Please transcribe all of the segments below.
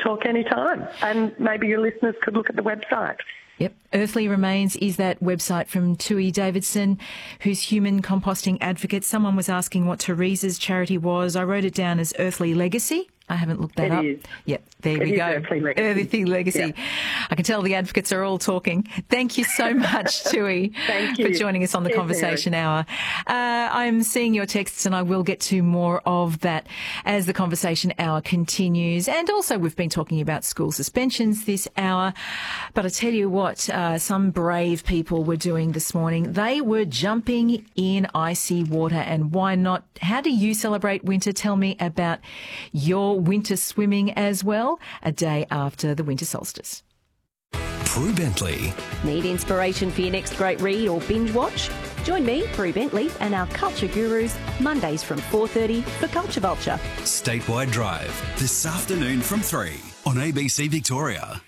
talk anytime. And maybe your listeners could look at the website. Yep. Earthly Remains is that website from Tui Davidson, who's human composting advocate. Someone was asking what Teresa's charity was. I wrote it down as Earthly Legacy. I haven't looked that up. It is. Yep, there we go. Earthly Legacy. Earthly Legacy. Yeah. I can tell the advocates are all talking. Thank you so much, Tui, for joining us on the Conversation Hour. I'm seeing your texts and I will get to more of that as the Conversation Hour continues. And also we've been talking about school suspensions this hour. But I tell you what, some brave people were doing this morning. They were jumping in icy water, and why not? How do you celebrate winter? Tell me about your winter swimming as well, a day after the winter solstice. Prue Bentley. Need inspiration for your next great read or binge watch? Join me, Prue Bentley, and our culture gurus Mondays from 4:30 for Culture Vulture. Statewide Drive, this afternoon from 3 on ABC Victoria.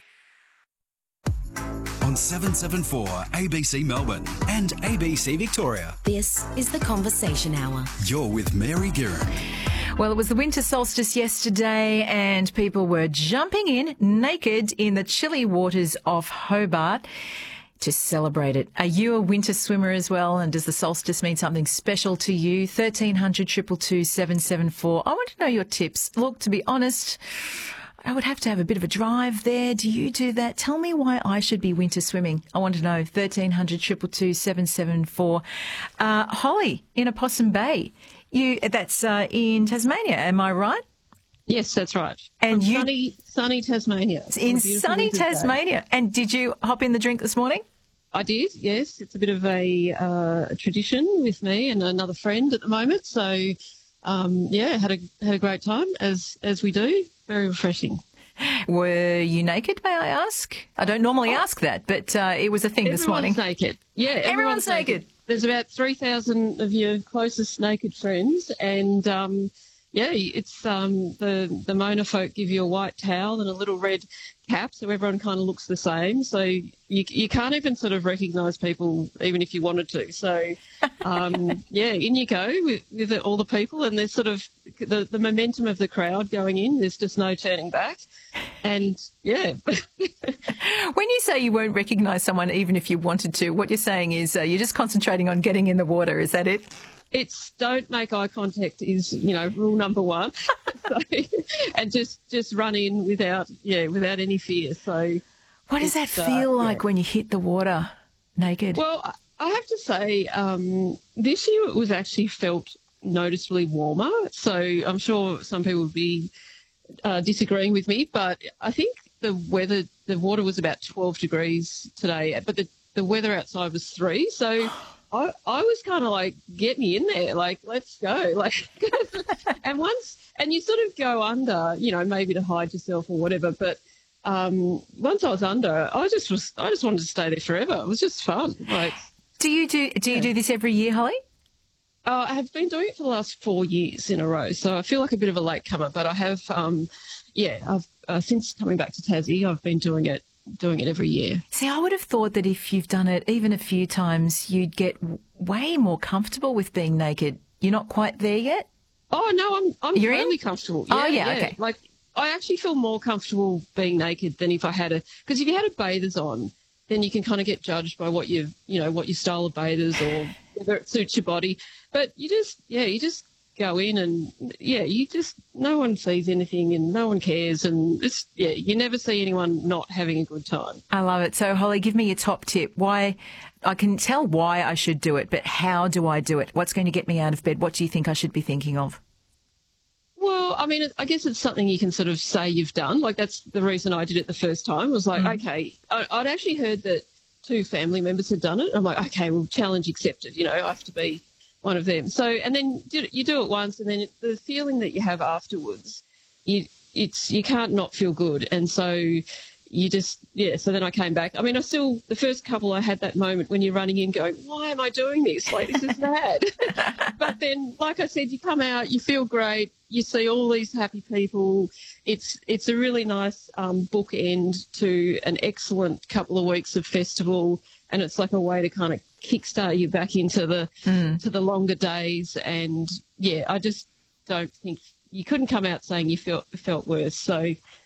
On 774 ABC Melbourne and ABC Victoria. This is the Conversation Hour. You're with Mary Guerin. Well, it was the winter solstice yesterday and people were jumping in naked in the chilly waters of Hobart to celebrate it. Are you a winter swimmer as well? And does the solstice mean something special to you? 1300 222 774. I want to know your tips. Look, to be honest, I would have to have a bit of a drive there. Do you do that? Tell me why I should be winter swimming. I want to know. 1300 222 774. Holly in Opossum Bay. That's in Tasmania, am I right? Yes, that's right. And sunny Tasmania. In sunny Tasmania. Day. And did you hop in the drink this morning? I did, yes. It's a bit of a tradition with me and another friend at the moment. So, had a great time as we do. Very refreshing. Were you naked, may I ask? I don't normally ask that, but it was a thing this morning. Everyone's naked. Yeah, everyone's naked. There's about 3,000 of your closest naked friends, and it's the Mona folk give you a white towel and a little red cap, so everyone kind of looks the same. So you can't even sort of recognise people, even if you wanted to. So in you go with all the people, and there's sort of the momentum of the crowd going in. There's just no turning back, and yeah. When you say you won't recognise someone even if you wanted to, what you're saying is you're just concentrating on getting in the water. Is that it? It's don't make eye contact is, rule number one. So, and just run in without any fear. So what does that feel like when you hit the water naked? Well, I have to say this year it was actually felt noticeably warmer. So I'm sure some people would be disagreeing with me, but I think the water was about 12 degrees today, but the weather outside was 3. So I was kind of like, get me in there, like, let's go. Like, and you sort of go under, maybe to hide yourself or whatever. But once I was under, I just wanted to stay there forever. It was just fun. Like, do you do this every year, Holly? I have been doing it for the last 4 years in a row. So I feel like a bit of a latecomer, but I have, I've since coming back to Tassie, I've been doing it every year. See, I would have thought that if you've done it even a few times, you'd get way more comfortable with being naked. You're not quite there yet? Oh, no, I'm really comfortable. Yeah, okay. Like, I actually feel more comfortable being naked than if I had because if you had a bathers on, then you can kind of get judged by what your style of bathers or whether it suits your body. But you just go in and no one sees anything and no one cares, and you never see anyone not having a good time. I love it. So Holly, give me your top tip. Why I can tell why I should do it, but how do I do it? What's going to get me out of bed? What do you think I should be thinking of? Well, I mean, I guess it's something you can sort of say you've done. Like, that's the reason I did it the first time. Was like, okay, I'd actually heard that 2 family members had done it. I'm like, okay, well, challenge accepted. I have to be one of them. So, and then you do it once, and then the feeling that you have afterwards, you can't not feel good. And so so then I came back. I mean, the first couple, I had that moment when you're running in going, why am I doing this? Like, this is mad. But then, like I said, you come out, you feel great, you see all these happy people. It's a really nice bookend to an excellent couple of weeks of festival, and it's like a way to kind of kickstart you back into the longer days. And I just don't think you couldn't come out saying you felt worse. So